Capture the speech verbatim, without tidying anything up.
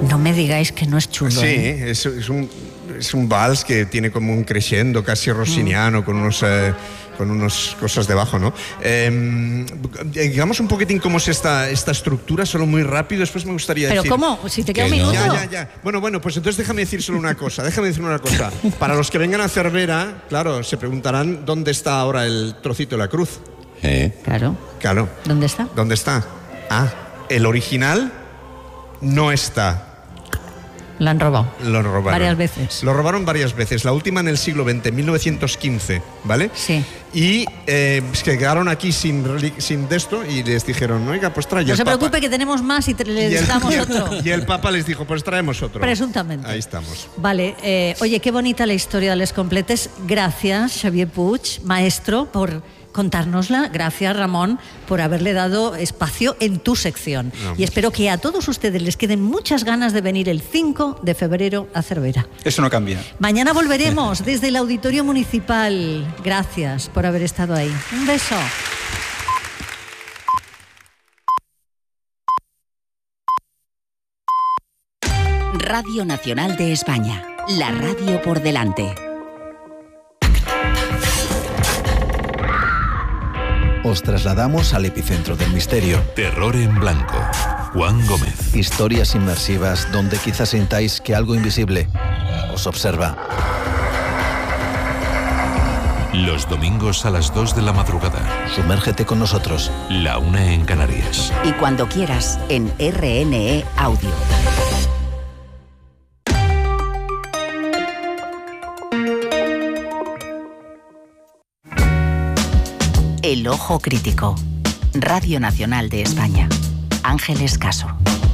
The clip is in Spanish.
No me digáis que no es chulo. Sí, ¿eh? es, es, un, es un vals que tiene como un crescendo casi rossiniano, mm. con unos... Eh, con unas cosas debajo, ¿no? Eh, digamos un poquitín cómo es esta, esta estructura, solo muy rápido, después me gustaría ¿Pero decir... ¿Pero cómo? Si te queda un no. minuto. Ya, ya, ya. Bueno, bueno, pues entonces déjame decir solo una cosa, déjame decir una cosa. Para los que vengan a Cervera, claro, se preguntarán dónde está ahora el trocito de la cruz. ¿Eh? Claro. Claro. ¿Dónde está? ¿Dónde está? Ah, el original no está. Lo han robado. Lo robaron. Varias veces. Lo robaron varias veces. La última en el siglo veinte, en mil novecientos quince, ¿vale? Sí. Y eh, se quedaron aquí sin, sin de esto y les dijeron, oiga, pues trae. No se preocupe que tenemos más y les damos otro. Y el Papa les dijo, pues traemos otro. Presuntamente. Ahí estamos. Vale. Eh, oye, qué bonita la historia de Les Completes. Gracias, Xavier Puig, maestro, por contárnosla. Gracias, Ramón, por haberle dado espacio en tu sección. No, y espero que a todos ustedes les queden muchas ganas de venir el cinco de febrero a Cervera. Eso no cambia. Mañana volveremos desde el Auditorio Municipal. Gracias por haber estado ahí. Un beso. Radio Nacional de España. La radio por delante. Os trasladamos al epicentro del misterio. Terror en blanco. Juan Gómez. Historias inmersivas donde quizás sintáis que algo invisible os observa. Los domingos a las dos de la madrugada. Sumérgete con nosotros. La una en Canarias. Y cuando quieras, en R N E Audio. El Ojo Crítico. Radio Nacional de España. Ángeles Caso.